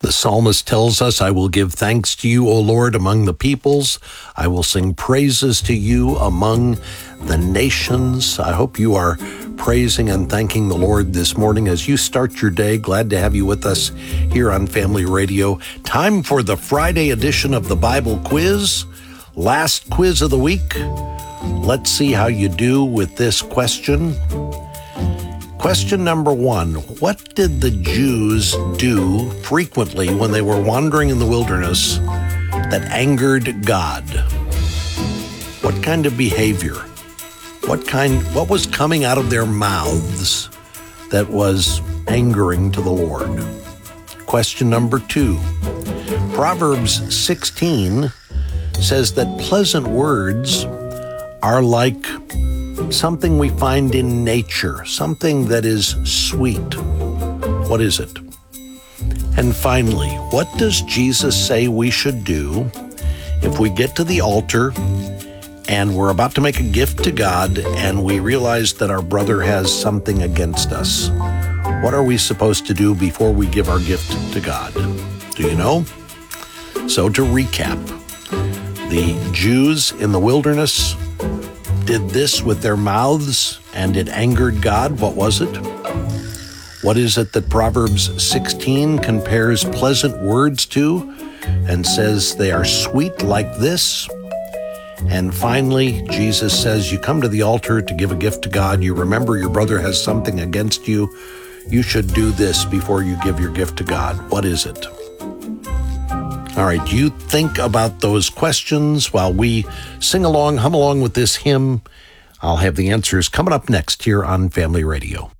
The psalmist tells us, I will give thanks to you, O Lord, among the peoples. I will sing praises to you among the nations. I hope you are praising and thanking the Lord this morning as you start your day. Glad to have you with us here on Family Radio. Time for the Friday edition of the Bible Quiz. Last quiz of the week. Let's see how you do with this question. Question number 1, what did the Jews do frequently when they were wandering in the wilderness that angered God? What kind of behavior? What was coming out of their mouths that was angering to the Lord? Question number 2, Proverbs 16 says that pleasant words are like something we find in nature, something that is sweet. What is it? And finally, what does Jesus say we should do if we get to the altar and we're about to make a gift to God and we realize that our brother has something against us? What are we supposed to do before we give our gift to God? Do you know? So to recap, the Jews in the wilderness did this with their mouths, and it angered God. What was it? What is it that Proverbs 16 compares pleasant words to and says they are sweet like this? And finally, Jesus says you come to the altar to give a gift to God. You remember your brother has something against you. You should do this before you give your gift to God. What is it? All right, you think about those questions while we sing along, hum along with this hymn. I'll have the answers coming up next here on Family Radio.